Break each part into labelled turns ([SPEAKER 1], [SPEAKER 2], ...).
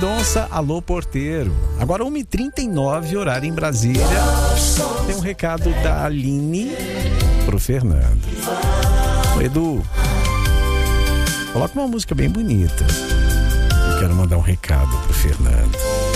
[SPEAKER 1] Donça, alô porteiro. Agora 1h39, horário em Brasília. Tem um recado da Aline pro Fernando. Ô, Edu, coloca uma música bem bonita. Eu quero mandar um recado pro Fernando.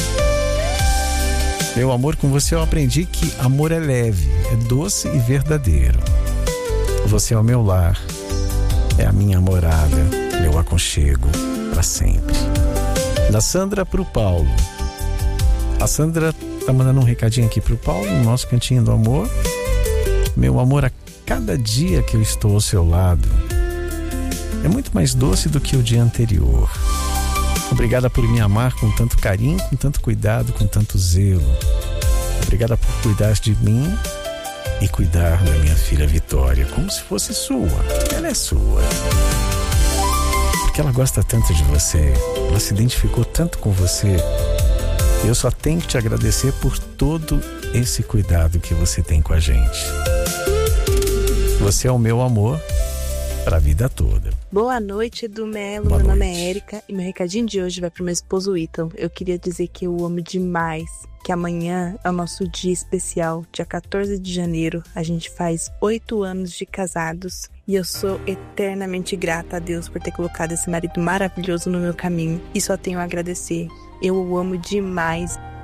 [SPEAKER 1] Meu amor, com você eu aprendi que amor é leve, é doce e verdadeiro. Você é o meu lar, é a minha morada, meu aconchego para sempre. Da Sandra pro Paulo. A Sandra tá mandando um recadinho aqui pro Paulo, no nosso cantinho do amor. Meu amor, a cada dia que eu estou ao seu lado é muito mais doce do que o dia anterior. Obrigada por me amar com tanto carinho, com tanto cuidado, com tanto zelo. Obrigada por cuidar de mim e cuidar da minha filha Vitória como se fosse sua. Ela é sua. Porque ela gosta tanto de você, ela se identificou tanto com você. Eu só tenho que te agradecer por todo esse cuidado que você tem com a gente. Você é o meu amor para a vida toda.
[SPEAKER 2] Boa noite, Edu Melo. Meu nome é Érica e meu recadinho de hoje vai pro meu esposo Ítalo. Eu queria dizer que eu o amo demais, que amanhã é o nosso dia especial, dia 14 de janeiro. A gente faz 8 anos de casados e eu sou eternamente grata a Deus por ter colocado esse marido maravilhoso no meu caminho e só tenho a agradecer. Eu o amo demais.